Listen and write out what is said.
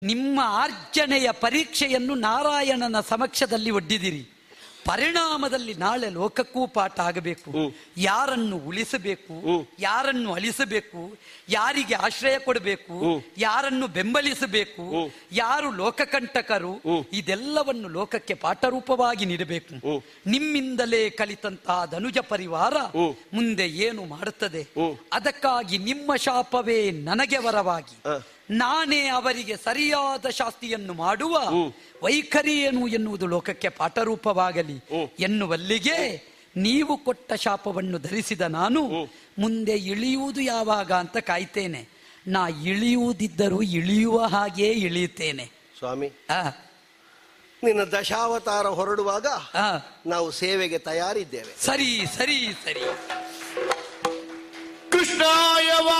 ನಿಮ್ಮ ಆರ್ಜನೆಯ ಪರೀಕ್ಷೆಯನ್ನು ನಾರಾಯಣನ ಸಮಕ್ಷದಲ್ಲಿ ಒಡ್ಡಿದಿರಿ. ಪರಿಣಾಮದಲ್ಲಿ ನಾಳೆ ಲೋಕಕ್ಕೂ ಪಾಠ ಆಗಬೇಕು. ಯಾರನ್ನು ಉಳಿಸಬೇಕು, ಯಾರನ್ನು ಅಳಿಸಬೇಕು, ಯಾರಿಗೆ ಆಶ್ರಯ ಕೊಡಬೇಕು, ಯಾರನ್ನು ಬೆಂಬಲಿಸಬೇಕು, ಯಾರು ಲೋಕಕಂಟಕರು, ಇದೆಲ್ಲವನ್ನು ಲೋಕಕ್ಕೆ ಪಾಠ ರೂಪವಾಗಿ ನೀಡಬೇಕು. ನಿಮ್ಮಿಂದಲೇ ಕಲಿತಂತಹ ಧನುಜ ಪರಿವಾರ ಮುಂದೆ ಏನು ಮಾಡುತ್ತದೆ, ಅದಕ್ಕಾಗಿ ನಿಮ್ಮ ಶಾಪವೇ ನನಗೆ ವರವಾಗಿ ನಾನೇ ಅವರಿಗೆ ಸರಿಯಾದ ಶಾಸ್ತಿಯನ್ನು ಮಾಡುವ ವೈಖರಿ ಏನು ಎನ್ನುವುದು ಲೋಕಕ್ಕೆ ಪಾಠರೂಪವಾಗಲಿ ಎನ್ನುವಲ್ಲಿಗೆ ನೀವು ಕೊಟ್ಟ ಶಾಪವನ್ನು ಧರಿಸಿದ ನಾನು ಮುಂದೆ ಇಳಿಯುವುದು ಯಾವಾಗ ಅಂತ ಕಾಯ್ತೇನೆ. ನಾ ಇಳಿಯುವುದಿದ್ದರೂ ಇಳಿಯುವ ಹಾಗೆ ಇಳಿಯುತ್ತೇನೆ. ಸ್ವಾಮಿ, ನಿನ್ನ ದಶಾವತಾರ ಹೊರಡುವಾಗ ನಾವು ಸೇವೆಗೆ ತಯಾರಿದ್ದೇವೆ. ಸರಿ ಸರಿ ಸರಿ. ಕೃಷ್ಣಾಯ